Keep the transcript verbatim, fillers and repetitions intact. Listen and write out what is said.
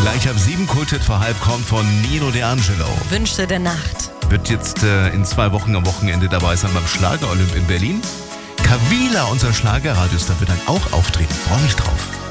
Gleich ab sieben, Kulthit vor halb kommt von Nino D'Angelo. Wünsche der Nacht. Wird jetzt äh, in zwei Wochen am Wochenende dabei sein beim Schlager-Olymp in Berlin. Kavila, unser Schlagerradiostar, wird dann auch auftreten. Freu mich drauf.